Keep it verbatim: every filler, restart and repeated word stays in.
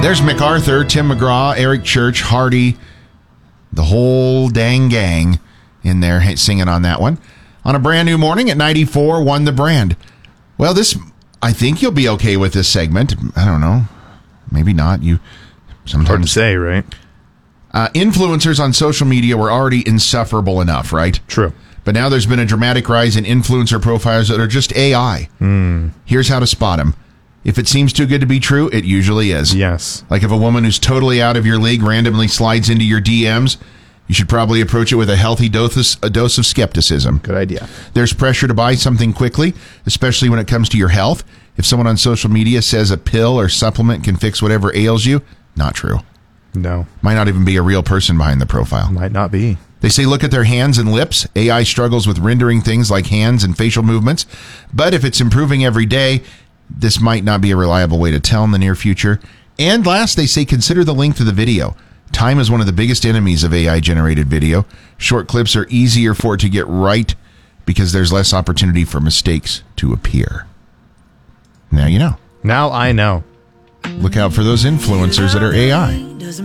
There's MacArthur, Tim McGraw, Eric Church, Hardy, the whole dang gang in there singing on that one. On a brand new morning at ninety-four, Won the Brand. Well, this, I think you'll be okay with this segment. I don't know. Maybe not. You sometimes Hard to say, right? Uh, influencers on social media were already insufferable enough, right? True. But now there's been a dramatic rise in influencer profiles that are just A I. Mm. Here's how to spot them. If it seems too good to be true, it usually is. Yes. Like if a woman who's totally out of your league randomly slides into your D Ms, you should probably approach it with a healthy dose, a dose of skepticism. Good idea. There's pressure to buy something quickly, especially when it comes to your health. If someone on social media says a pill or supplement can fix whatever ails you, not true. No. Might not even be a real person behind the profile. Might not be. They say look at their hands and lips. A I struggles with rendering things like hands and facial movements. But if it's improving every day, this might not be a reliable way to tell in the near future. And last, they say consider the length of the video. Time is one of the biggest enemies of A I-generated video. Short clips are easier for it to get right because there's less opportunity for mistakes to appear. Now you know. Now I know. Look out for those influencers that are A I.